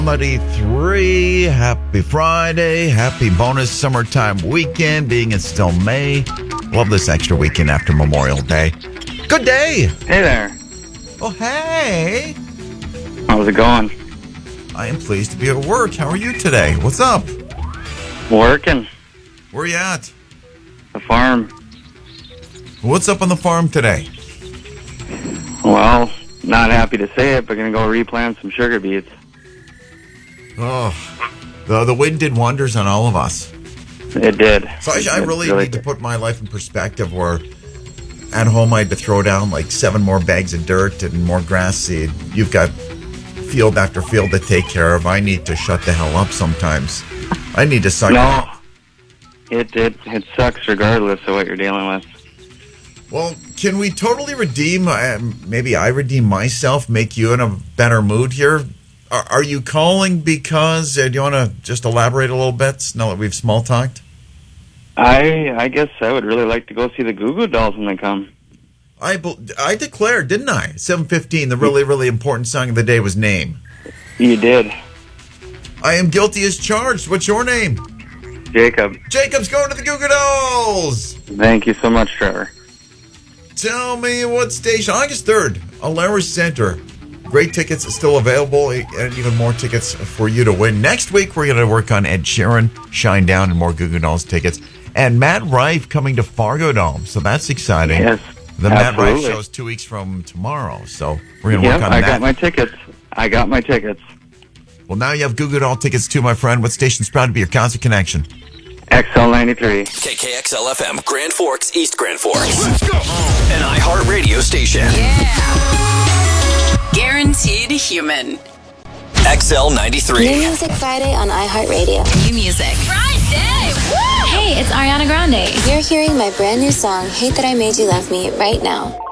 Somebody 3, happy Friday, happy bonus summertime weekend, being it's still May. Love this extra weekend after Memorial Day. Good day. Hey there. Oh, hey. How's it going? I am pleased to be at work. How are you today? What's up? Working. Where are you at? The farm. What's up on the farm today? Well, not happy to say it, but gonna go replant some sugar beets. Oh, the wind did wonders on all of us. It did. So I really need to put my life in perspective where at home I had to throw down like 7 more bags of dirt and more grass seed. You've got field after field to take care of. I need to shut the hell up sometimes. I need to suck up. It sucks regardless of what you're dealing with. Well, can we totally redeem, maybe I redeem myself, make you in a better mood here? Are you calling because, do you want to just elaborate a little bit now that we've small talked? I guess I would really like to go see the Goo Goo Dolls when they come. I declared, didn't I? 7:15, the really, really important song of the day was Name. You did. I am guilty as charged. What's your name? Jacob. Jacob's going to the Goo Goo Dolls. Thank you so much, Trevor. Tell me what station. August 3rd, Alara Center. Great tickets still available, and even more tickets for you to win. Next week, we're going to work on Ed Sheeran, Shine Down, and more Goo Goo Dolls tickets. And Matt Rife coming to Fargo Dome, so that's exciting. Yes, the absolutely. Matt Rife show is 2 weeks from tomorrow, so we're going to work on that. I got my tickets. Well, now you have Goo Goo Doll tickets too, my friend. What station's proud to be your concert connection? XL93. KKXL-FM, Grand Forks, East Grand Forks. Let's go. An iHeartRadio station. Yeah. Guaranteed human. XL93. New Music Friday on iHeartRadio. New music. Friday! Woo! Hey, it's Ariana Grande. You're hearing my brand new song, Hate That I Made You Love Me, right now.